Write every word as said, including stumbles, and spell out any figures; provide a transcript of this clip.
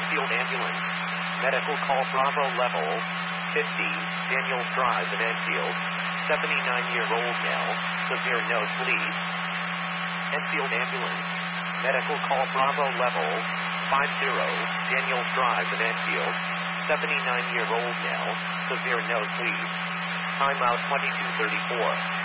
Enfield Ambulance. Medical call Bravo level fifty, Daniels Drive in Enfield. seventy-nine-year-old male, severe nose bleed. Enfield Ambulance. Medical call Bravo level fifty, Daniels Drive in Enfield. seventy-nine-year-old male, severe nose bleed. Timeout twenty-two thirty-four.